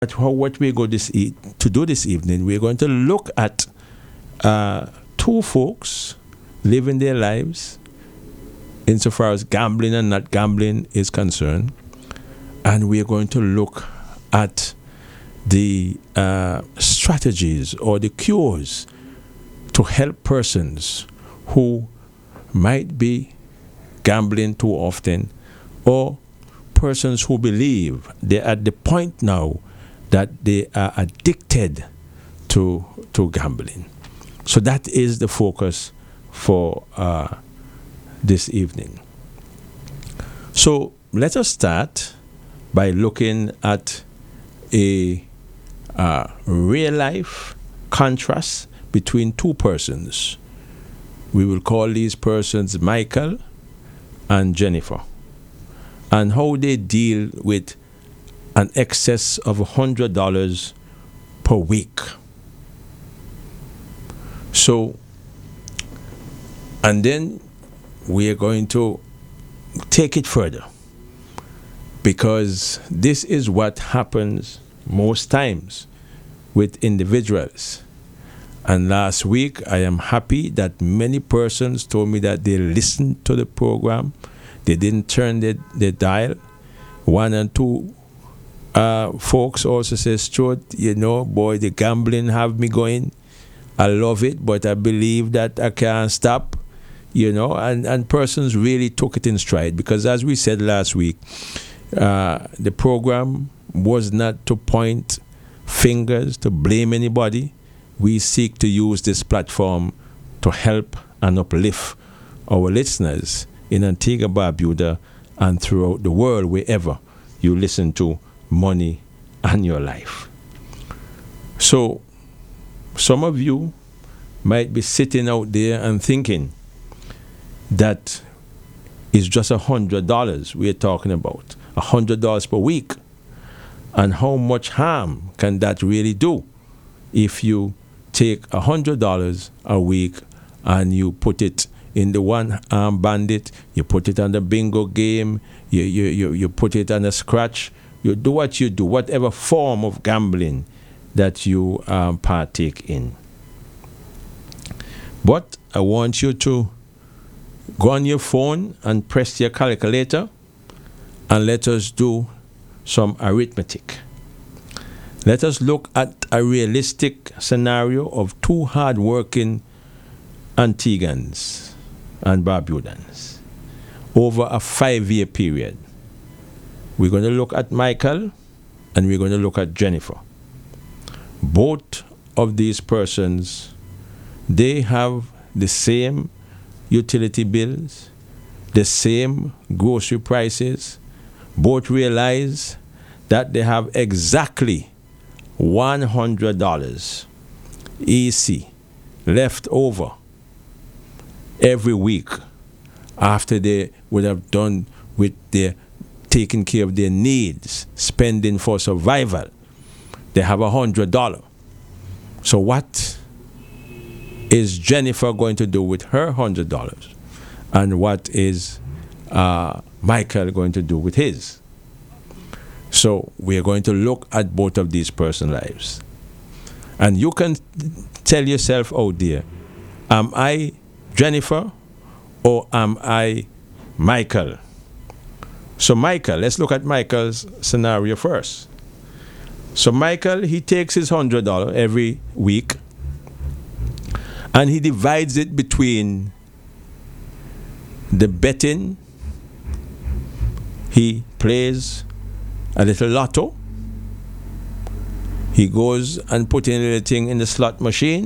what we're going to do this evening, we're going to look at two folks living their lives insofar as gambling and not gambling is concerned. And we're going to look at the strategies or the cures to help persons who might be gambling too often, or persons who believe they're at the point now that they are addicted to gambling. So that is the focus for this evening. So let us start by looking at a real life contrast between two persons. We will call these persons Michael and Jennifer, and how they deal with an excess of $100 per week. So, and then we are going to take it further, because this is what happens most times with individuals. And last week, I am happy that many persons told me that they listened to the program. They didn't turn their dial. One and two folks also says, Stuart, boy, the gambling have me going. I love it, but I believe that I can't stop, and persons really took it in stride, because as we said last week, the program was not to point fingers, to blame anybody. We seek to use this platform to help and uplift our listeners in Antigua, Barbuda, and throughout the world, wherever you listen to Money and Your Life. So, some of you might be sitting out there and thinking that it's just $100 we're talking about, $100 per week. And how much harm can that really do if you take $100 a week and you put it in the one-arm bandit, you put it on the bingo game, you put it on a scratch, you do what you do, whatever form of gambling that you partake in. But I want you to go on your phone and press your calculator, and let us do some arithmetic. Let us look at a realistic scenario of two hard-working Antiguans and Barbudans over a 5-year period. We're going to look at Michael and we're going to look at Jennifer. Both of these persons, they have the same utility bills, the same grocery prices. Both realize that they have exactly $100 EC left over every week after they would have done with their taking care of their needs, spending for survival. They have $100. So what is Jennifer going to do with her $100? And what is Michael going to do with his? So we are going to look at both of these person's lives. And you can tell yourself, oh dear, am I Jennifer or am I Michael? So Michael, let's look at Michael's scenario first. So Michael, he takes his $100 every week and he divides it between the betting. He plays a little lotto. He goes and put in a little thing in the slot machine.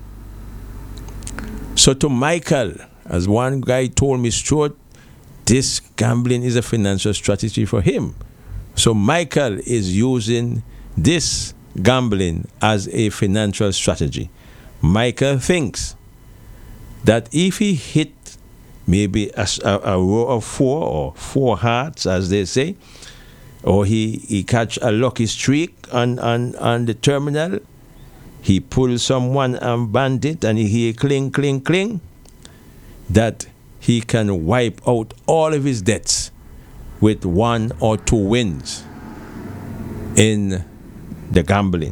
So to Michael, as one guy told me, Stuart, this gambling is a financial strategy for him. So Michael is using this gambling as a financial strategy. Michael thinks that if he hit maybe a row of four or four hearts, as they say, or he catch a lucky streak on the terminal, he pulls someone and bandit and he hear cling, cling, cling, that he can wipe out all of his debts with 1 or 2 wins in the gambling.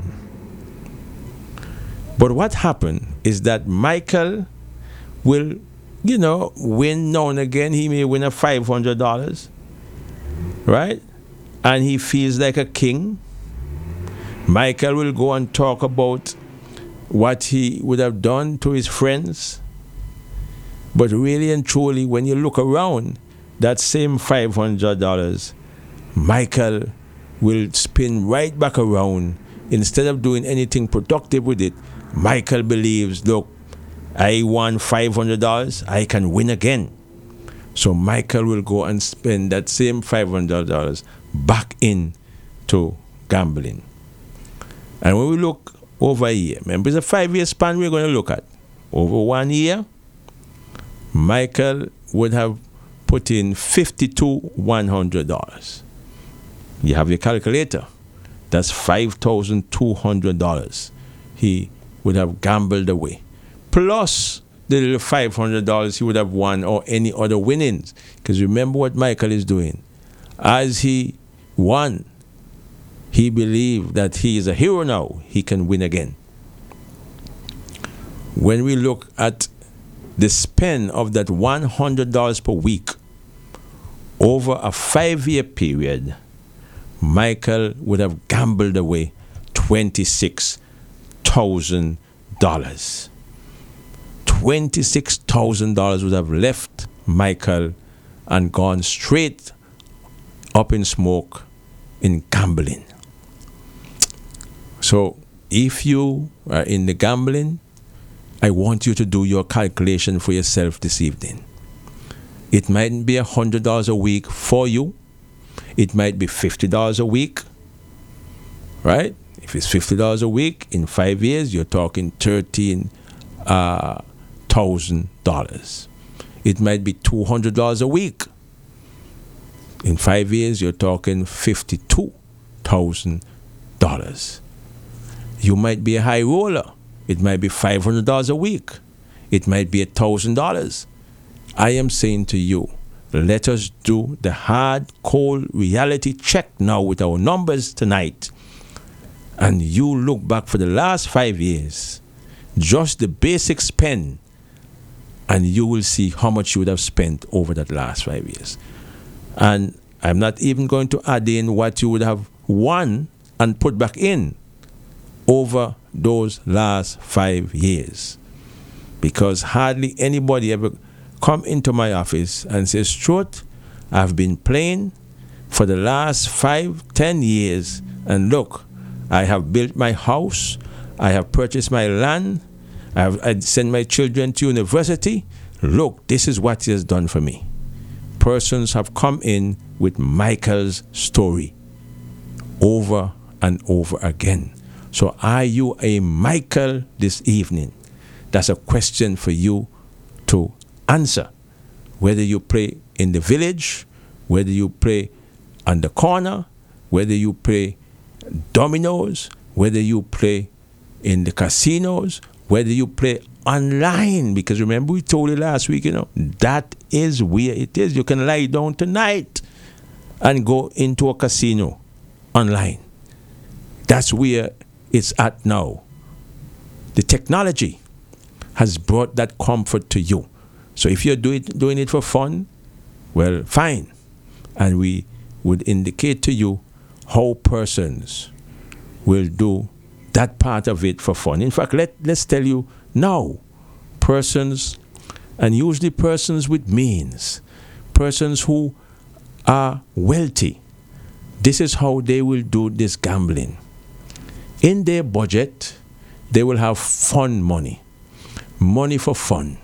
But what happened is that Michael will, win now and again. He may win a $500, right? And he feels like a king. Michael will go and talk about what he would have done to his friends. But really and truly, when you look around, that same $500, Michael will spin right back around. Instead of doing anything productive with it, Michael believes, look, I won $500, I can win again. So Michael will go and spend that same $500 back into gambling. And when we look over a year, remember it's a 5-year span we're going to look at. Over 1 year, Michael would have put in $5,100. You have your calculator. That's $5,200 he would have gambled away. Plus the little $500 he would have won or any other winnings. Because remember what Michael is doing. As he won, he believed that he is a hero now. He can win again. When we look at the spend of that $100 per week over a 5-year period, Michael would have gambled away $26,000. $26,000 would have left Michael and gone straight up in smoke in gambling. So if you are in the gambling, I want you to do your calculation for yourself this evening. It might be $100 a week for you. It might be $50 a week, right? If it's $50 a week, in 5 years, you're talking $13,000. It might be $200 a week. In 5 years, you're talking $52,000. You might be a high roller. It might be $500 a week. It might be $1,000. I am saying to you, let us do the hard, cold reality check now with our numbers tonight. And you look back for the last 5 years, just the basic spend, and you will see how much you would have spent over that last 5 years. And I'm not even going to add in what you would have won and put back in over those last 5 years. Because hardly anybody ever come into my office and says, Stuart, I've been playing for the last 5-10 years, and look, I have built my house, I have purchased my land, I sent my children to university. Look, this is what he has done for me. Persons have come in with Michael's story over and over again. So are you a Michael this evening? That's a question for you to answer. Whether you play in the village, whether you play on the corner, whether you play dominoes, whether you play in the casinos, whether you play online, because remember we told you last week, that is where it is. You can lie down tonight and go into a casino online. That's where it's at now. The technology has brought that comfort to you. So if you're doing it for fun, well, fine. And we would indicate to you how persons will do that part of it for fun. In fact, let's tell you now, persons, and usually persons with means, persons who are wealthy, this is how they will do this gambling. In their budget, they will have fun money for fun,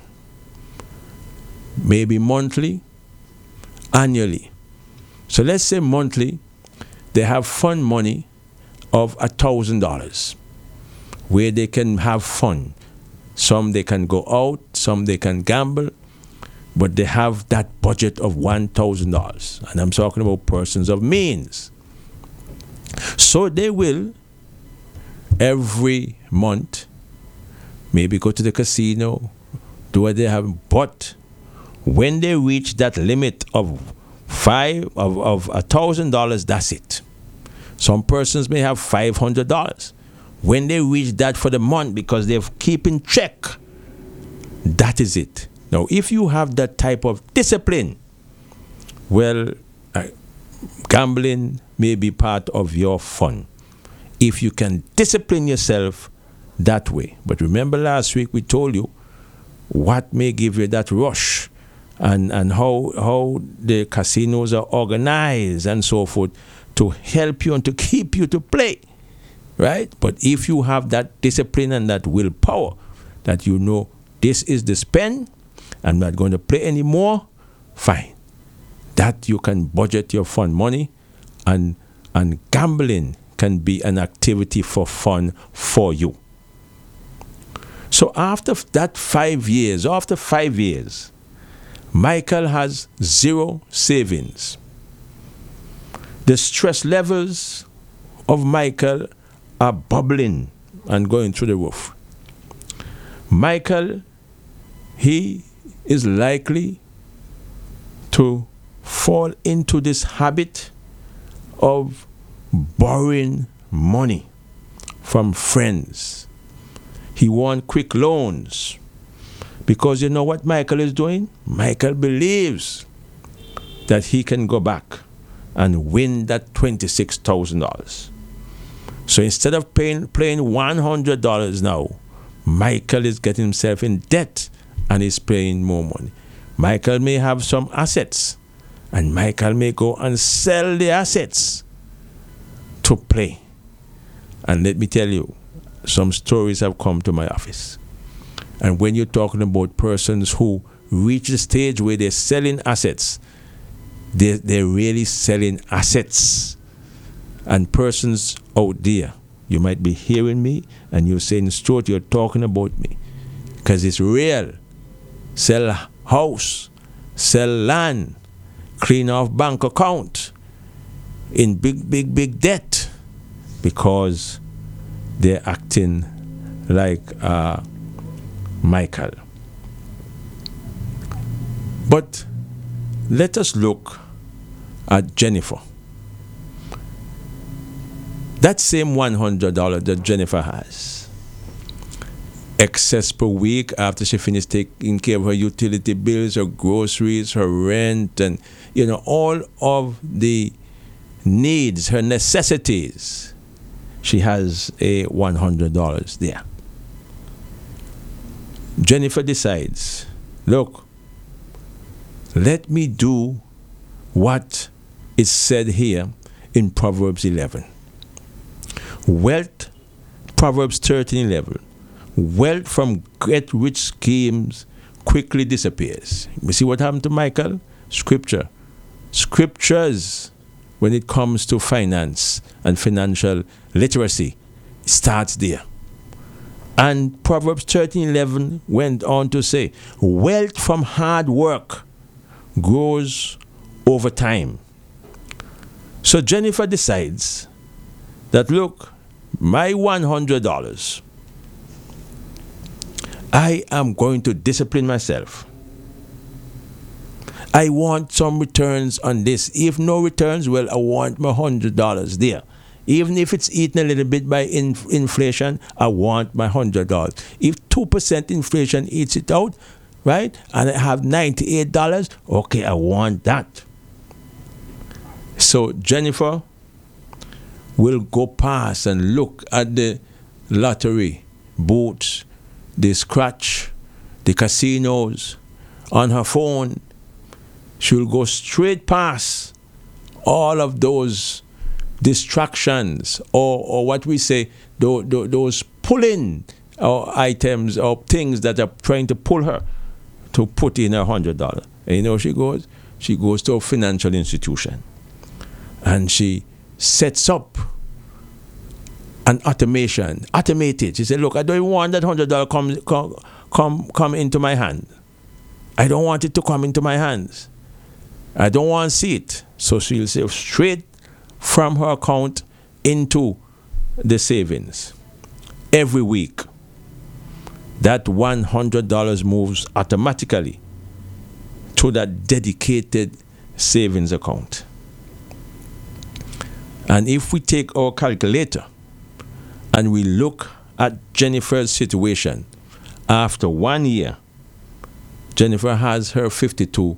maybe monthly, annually. So let's say monthly, they have fun money of $1,000 where they can have fun. Some they can go out, some they can gamble, but they have that budget of $1,000. And I'm talking about persons of means. So they will, every month, maybe go to the casino, do what they have, but when they reach that limit of $1,000, that's it. Some persons may have $500. When they reach that for the month because they've keep in check, that is it. Now, if you have that type of discipline, well, gambling may be part of your fun. If you can discipline yourself that way. But remember last week we told you what may give you that rush and how the casinos are organized and so forth to help you and to keep you to play. Right? But if you have that discipline and that willpower, that you know this is the spend, I'm not going to play anymore, fine. That you can budget your fun money, and gambling can be an activity for fun for you. So after 5 years, Michael has zero savings. The stress levels of Michael are bubbling and going through the roof. Michael, he is likely to fall into this habit of borrowing money from friends. He wants quick loans because you know what Michael is doing? Michael believes that he can go back and win that $26,000. So instead of playing $100 now, Michael is getting himself in debt and is paying more money. Michael may have some assets, and Michael may go and sell the assets to play. And let me tell you, some stories have come to my office. And when you're talking about persons who reach the stage where they're selling assets, they're really selling assets. And persons out there, you might be hearing me and you're saying, Stuart, you're talking about me. Because it's real. Sell house, sell land, clean off bank account in big debt because they're acting like Michael. But let us look at Jennifer. That same $100 that Jennifer has, excess per week after she finished taking care of her utility bills, her groceries, her rent, and all of the needs, her necessities, she has a $100 there. Jennifer decides, look, let me do what is said here in Proverbs 11. Wealth, Proverbs 13:11. Wealth from get rich schemes quickly disappears. You see what happened to Michael? Scriptures, when it comes to finance and financial literacy, starts there. And Proverbs 13:11 went on to say, wealth from hard work grows over time. So Jennifer decides that, look, my $100, I am going to discipline myself. I want some returns on this. If no returns, well, I want my $100 there. Even if it's eaten a little bit by inflation, I want my $100. If 2% inflation eats it out, right, and I have $98, okay, I want that. So Jennifer will go past and look at the lottery booths, the scratch, the casinos, on her phone. She'll go straight past all of those distractions or what we say, those pulling items or things that are trying to pull her to put in her $100. And she goes to a financial institution and she sets up an automated. She said, look, I don't even want that $100 come into my hand. I don't want it to come into my hands. I don't want to see it. So she'll save straight from her account into the savings. Every week, that $100 moves automatically to that dedicated savings account. And if we take our calculator and we look at Jennifer's situation, after 1 year, Jennifer has her $5,200.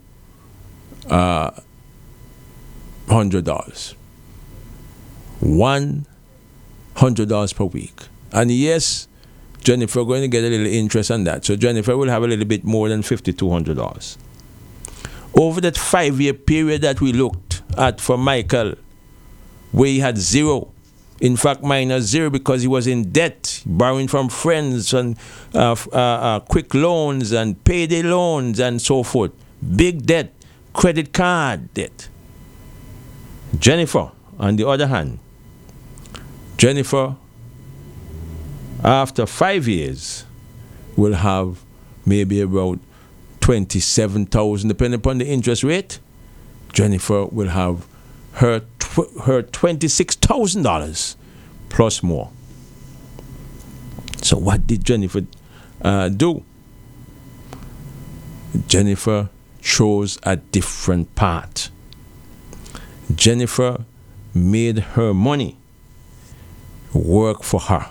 $100 per week. And yes, Jennifer going to get a little interest on that. So Jennifer will have a little bit more than $5,200. Over that 5-year period that we looked at for Michael, where he had zero, in fact minus zero because he was in debt, borrowing from friends and quick loans and payday loans and so forth, big debt, credit card debt. Jennifer, on the other hand, Jennifer, after 5 years, will have maybe about $27,000, depending upon the interest rate. Jennifer will have her $26,000 plus more. So what did Jennifer do? Jennifer chose a different path. Jennifer made her money work for her.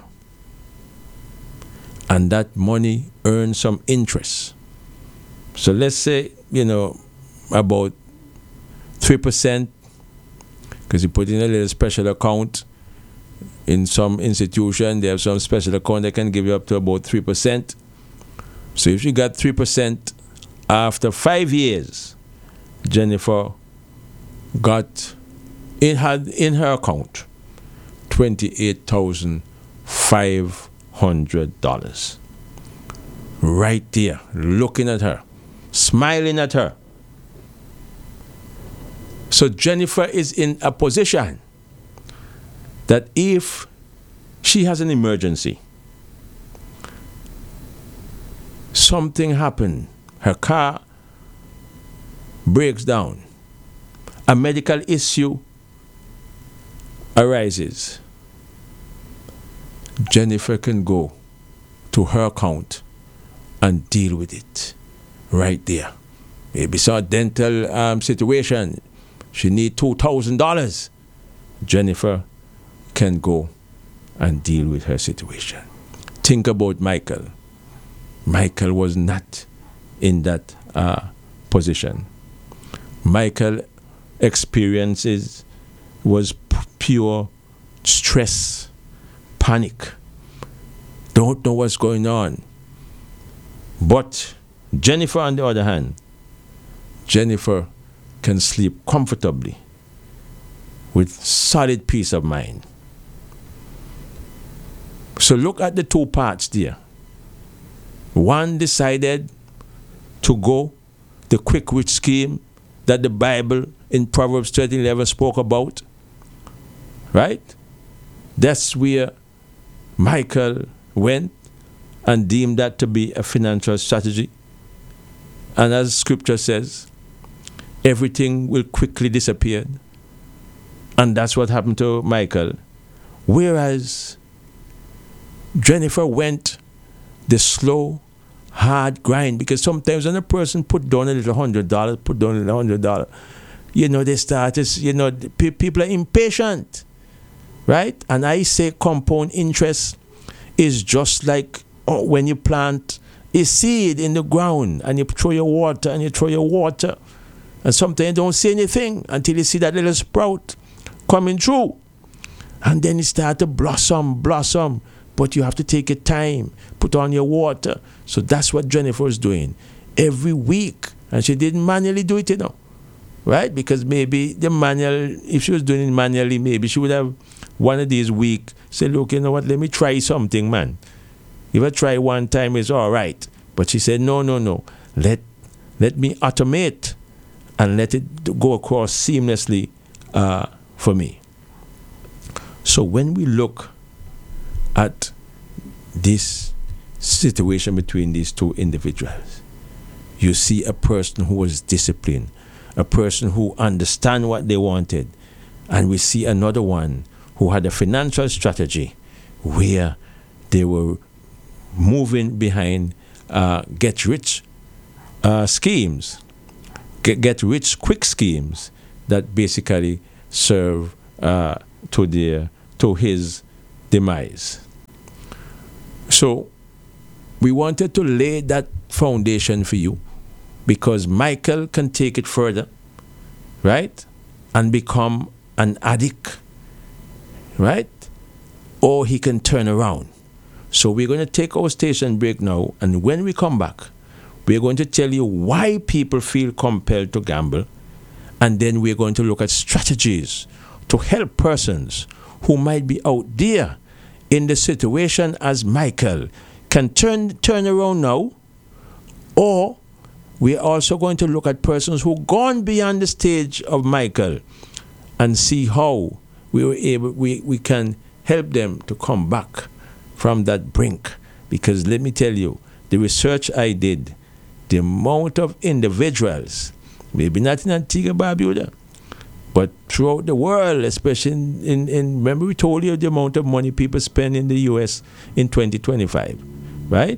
And that money earned some interest. So let's say, about 3%, because you put in a little special account. In some institution, they have some special account that can give you up to about 3%. So if you got 3%, after 5 years, Jennifer got in her account $28,500. Right there, looking at her, smiling at her. So Jennifer is in a position that if she has an emergency, something happened, her car breaks down, a medical issue arises, Jennifer can go to her account and deal with it right there. Maybe it's a dental situation. She needs $2,000. Jennifer can go and deal with her situation. Think about Michael. Michael was not in that position. Michael experiences was pure stress, panic, don't know what's going on. But Jennifer, on the other hand, Jennifer can sleep comfortably with solid peace of mind. So look at the two parts there. One decided to go the quick rich scheme that the Bible in Proverbs 13:11 spoke about. Right? That's where Michael went and deemed that to be a financial strategy. And as scripture says, everything will quickly disappear. And that's what happened to Michael. Whereas Jennifer went the slow, hard grind. Because sometimes when a person put down a little $100, they start to, people are impatient. Right? And I say compound interest is just like when you plant a seed in the ground and you throw your water and sometimes you don't see anything until you see that little sprout coming through, and then it starts to blossom, but you have to take your time, put on your water. So that's what Jennifer is doing every week, and she didn't manually do it, right? Because maybe the manual, if she was doing it manually, maybe she would have one of these weeks say, look, you know what, let me try something, man. If I try one time, it's all right. But she said, no. Let me automate and let it go across seamlessly for me. So when we look at this situation between these two individuals, you see a person who was disciplined, a person who understand what they wanted, and we see another one who had a financial strategy where they were moving behind get rich schemes, get rich quick schemes that basically serve to his demise. So we wanted to lay that foundation for you, because Michael can take it further, right, and become an addict, right, or he can turn around. So we're going to take our station break now, and when we come back, we're going to tell you why people feel compelled to gamble, and then we're going to look at strategies to help persons who might be out there in the situation as Michael can turn around now, or we're also going to look at persons who've gone beyond the stage of Michael and see how we can help them to come back from that brink. Because let me tell you, the research I did, the amount of individuals, maybe not in Antigua Barbuda, but throughout the world, especially in remember we told you the amount of money people spend in the US in 2025, right?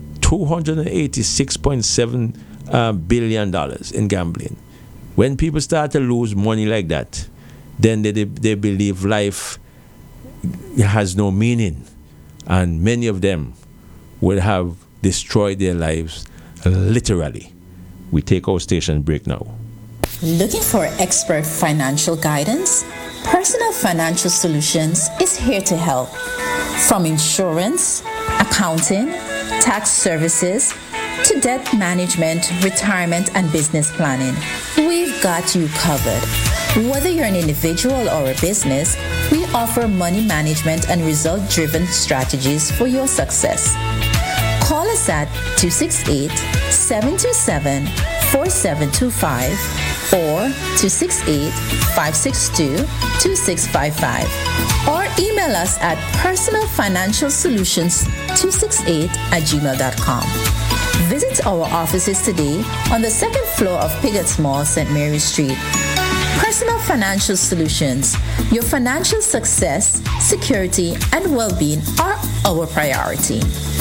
$286.7 billion in gambling. When people start to lose money like that, then they believe life has no meaning, and many of them will have destroyed their lives literally. We take our station break now. Looking for expert financial guidance? Personal Financial Solutions is here to help. From insurance, accounting, tax services, to debt management, retirement, and business planning, we've got you covered. Whether you're an individual or a business, we offer money management and result-driven strategies for your success. Call us at 268-727-4725 or 268-562-2655, or email us at personalfinancialsolutions268@gmail.com. Visit our offices today on the second floor of Pigot's Mall, St. Mary Street. Personal Financial Solutions. Your financial success, security, and well-being are our priority.